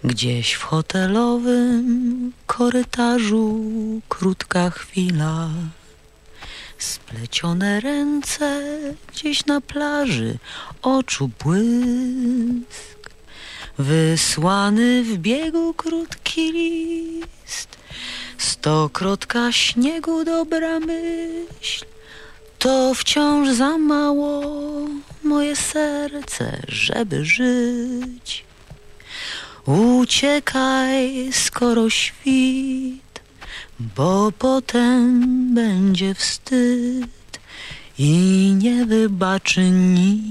Gdzieś w hotelowym korytarzu krótka chwila, splecione ręce gdzieś na plaży, oczu błysk, wysłany w biegu krótki list, stokrotka śniegu dobra myśl, to wciąż za mało moje serce, żeby żyć. Uciekaj, skoro świt, bo potem będzie wstyd i nie wybaczy nikt.